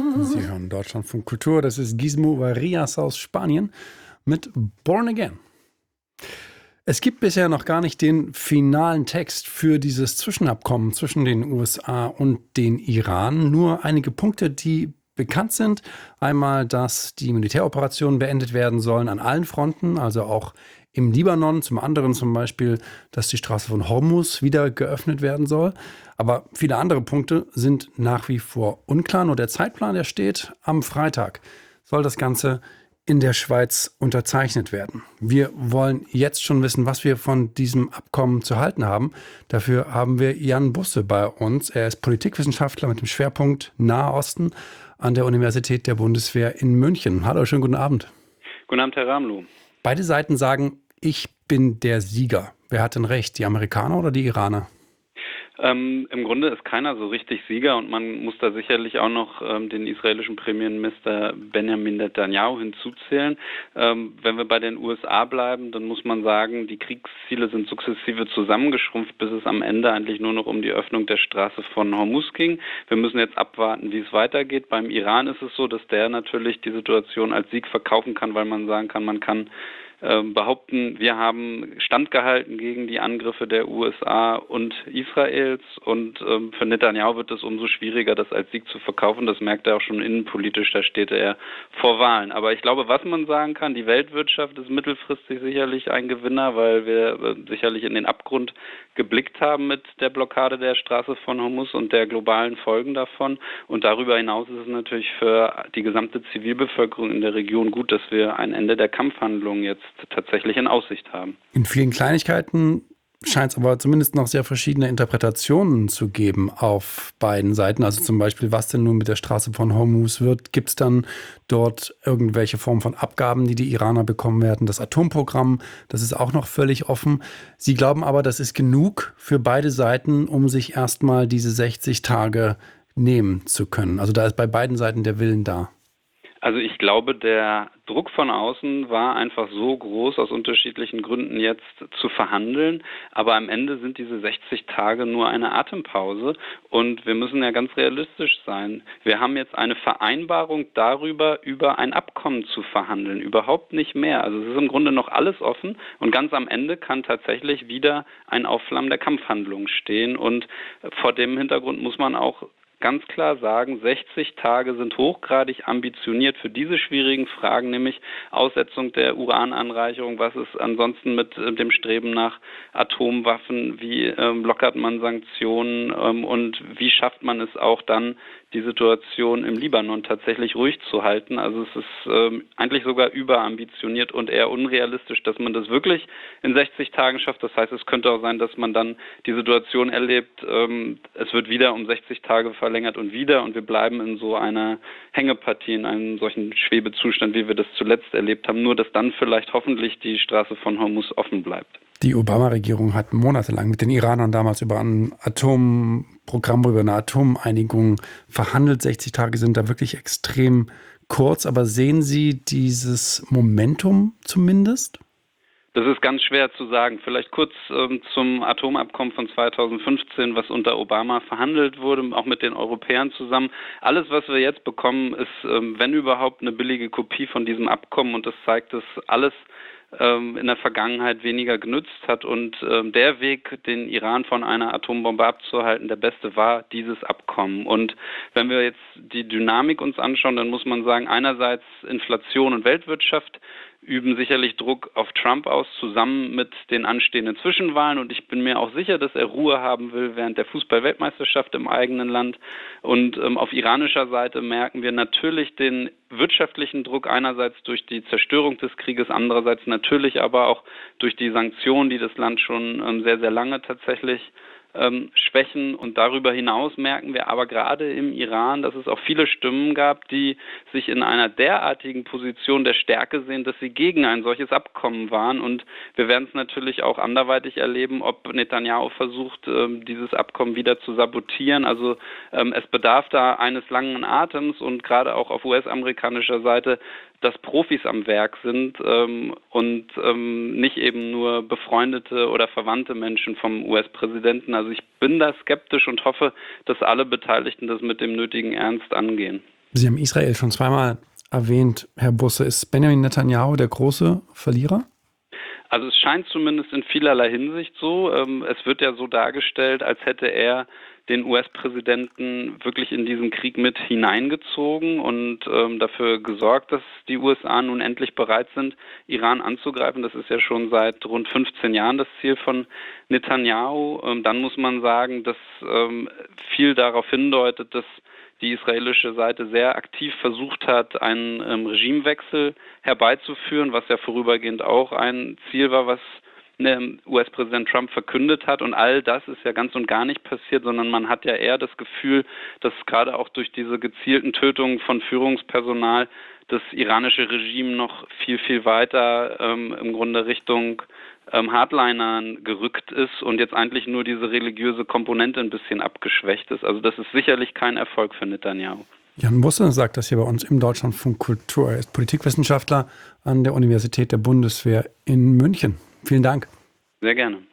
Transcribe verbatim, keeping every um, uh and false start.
Sie hören Deutschlandfunk Kultur, das ist Gizmo Varias aus Spanien mit Born Again. Es gibt bisher noch gar nicht den finalen Text für dieses Zwischenabkommen zwischen den U S A und den Iran. Nur einige Punkte, die bekannt sind. Einmal, dass die Militäroperationen beendet werden sollen an allen Fronten, also auch im Libanon. Zum anderen zum Beispiel, dass die Straße von Hormuz wieder geöffnet werden soll. Aber viele andere Punkte sind nach wie vor unklar. Nur der Zeitplan, der steht, am Freitag soll das Ganze in der Schweiz unterzeichnet werden. Wir wollen jetzt schon wissen, was wir von diesem Abkommen zu halten haben. Dafür haben wir Jan Busse bei uns. Er ist Politikwissenschaftler mit dem Schwerpunkt Nahosten an der Universität der Bundeswehr in München. Hallo, schönen guten Abend. Guten Abend, Herr Ramlow. Beide Seiten sagen, ich bin der Sieger. Wer hat denn recht, die Amerikaner oder die Iraner? Ähm, Im Grunde ist keiner so richtig Sieger und man muss da sicherlich auch noch ähm, den israelischen Premierminister Benjamin Netanyahu hinzuzählen. Ähm, wenn wir bei den U S A bleiben, dann muss man sagen, die Kriegsziele sind sukzessive zusammengeschrumpft, bis es am Ende eigentlich nur noch um die Öffnung der Straße von Hormuz ging. Wir müssen jetzt abwarten, wie es weitergeht. Beim Iran ist es so, dass der natürlich die Situation als Sieg verkaufen kann, weil man sagen kann, man kann behaupten, wir haben standgehalten gegen die Angriffe der U S A und Israels und ähm, für Netanyahu wird es umso schwieriger, das als Sieg zu verkaufen. Das merkt er auch schon innenpolitisch, da steht er vor Wahlen. Aber ich glaube, was man sagen kann, die Weltwirtschaft ist mittelfristig sicherlich ein Gewinner, weil wir äh, sicherlich in den Abgrund geblickt haben mit der Blockade der Straße von Hormuz und der globalen Folgen davon. Und darüber hinaus ist es natürlich für die gesamte Zivilbevölkerung in der Region gut, dass wir ein Ende der Kampfhandlungen jetzt tatsächlich in Aussicht haben. In vielen Kleinigkeiten scheint es aber zumindest noch sehr verschiedene Interpretationen zu geben auf beiden Seiten. Also zum Beispiel, was denn nun mit der Straße von Hormuz wird. Gibt es dann dort irgendwelche Form von Abgaben, die die Iraner bekommen werden? Das Atomprogramm, das ist auch noch völlig offen. Sie glauben aber, das ist genug für beide Seiten, um sich erstmal diese sechzig Tage nehmen zu können. Also da ist bei beiden Seiten der Willen da. Also ich glaube, der Druck von außen war einfach so groß, aus unterschiedlichen Gründen jetzt zu verhandeln. Aber am Ende sind diese sechzig Tage nur eine Atempause. Und wir müssen ja ganz realistisch sein. Wir haben jetzt eine Vereinbarung darüber, über ein Abkommen zu verhandeln. Überhaupt nicht mehr. Also es ist im Grunde noch alles offen. Und ganz am Ende kann tatsächlich wieder ein Aufflammen der Kampfhandlungen stehen. Und vor dem Hintergrund muss man auch ganz klar sagen, sechzig Tage sind hochgradig ambitioniert für diese schwierigen Fragen, nämlich Aussetzung der Urananreicherung, was ist ansonsten mit äh, dem Streben nach Atomwaffen, wie ähm, lockert man Sanktionen ähm, und wie schafft man es auch dann, die Situation im Libanon tatsächlich ruhig zu halten. Also es ist ähm, eigentlich sogar überambitioniert und eher unrealistisch, dass man das wirklich in sechzig Tagen schafft. Das heißt, es könnte auch sein, dass man dann die Situation erlebt, ähm, es wird wieder um sechzig Tage verlängert und wieder und wir bleiben in so einer Hängepartie, in einem solchen Schwebezustand, wie wir das zuletzt erlebt haben, nur dass dann vielleicht hoffentlich die Straße von Hormuz offen bleibt. Die Obama-Regierung hat monatelang mit den Iranern damals über ein Atomprogramm, über eine Atomeinigung verhandelt. sechzig Tage sind da wirklich extrem kurz. Aber sehen Sie dieses Momentum zumindest? Das ist ganz schwer zu sagen. Vielleicht kurz ähm, zum Atomabkommen von zweitausendfünfzehn, was unter Obama verhandelt wurde, auch mit den Europäern zusammen. Alles, was wir jetzt bekommen, ist, ähm, wenn überhaupt, eine billige Kopie von diesem Abkommen. Und das zeigt, dass alles in der Vergangenheit weniger genützt hat und ähm, der Weg, den Iran von einer Atombombe abzuhalten, der beste war dieses Abkommen. Und wenn wir jetzt die Dynamik uns anschauen, dann muss man sagen, einerseits Inflation und Weltwirtschaft üben sicherlich Druck auf Trump aus, zusammen mit den anstehenden Zwischenwahlen. Und ich bin mir auch sicher, dass er Ruhe haben will während der Fußball-Weltmeisterschaft im eigenen Land. Und ähm, auf iranischer Seite merken wir natürlich den wirtschaftlichen Druck, einerseits durch die Zerstörung des Krieges, andererseits natürlich aber auch durch die Sanktionen, die das Land schon ähm, sehr, sehr lange tatsächlich ähm, schwächen. Und darüber hinaus merken wir aber gerade im Iran, dass es auch viele Stimmen gab, die sich in einer derartigen Position der Stärke sehen, dass sie gegen ein solches Abkommen waren. Und wir werden es natürlich auch anderweitig erleben, ob Netanyahu versucht, ähm, dieses Abkommen wieder zu sabotieren. Also ähm, es bedarf da eines langen Atems und gerade auch auf U S-amerikanischer Seite, dass Profis am Werk sind ähm, und ähm, nicht eben nur befreundete oder verwandte Menschen vom U S-Präsidenten. Also ich bin da skeptisch und hoffe, dass alle Beteiligten das mit dem nötigen Ernst angehen. Sie haben Israel schon zweimal erwähnt, Herr Busse. Ist Benjamin Netanyahu der große Verlierer? Also es scheint zumindest in vielerlei Hinsicht so. Es wird ja so dargestellt, als hätte er den U S-Präsidenten wirklich in diesen Krieg mit hineingezogen und ähm, dafür gesorgt, dass die U S A nun endlich bereit sind, Iran anzugreifen. Das ist ja schon seit rund fünfzehn Jahren das Ziel von Netanyahu. Ähm, dann muss man sagen, dass ähm, viel darauf hindeutet, dass die israelische Seite sehr aktiv versucht hat, einen ähm, Regimewechsel herbeizuführen, was ja vorübergehend auch ein Ziel war, was U S-Präsident Trump verkündet hat. Und all das ist ja ganz und gar nicht passiert, sondern man hat ja eher das Gefühl, dass gerade auch durch diese gezielten Tötungen von Führungspersonal das iranische Regime noch viel, viel weiter ähm, im Grunde Richtung ähm, Hardlinern gerückt ist und jetzt eigentlich nur diese religiöse Komponente ein bisschen abgeschwächt ist. Also das ist sicherlich kein Erfolg für Netanyahu. Jan Busse sagt das hier bei uns im Deutschlandfunk Kultur. Er ist Politikwissenschaftler an der Universität der Bundeswehr in München. Vielen Dank. Sehr gerne.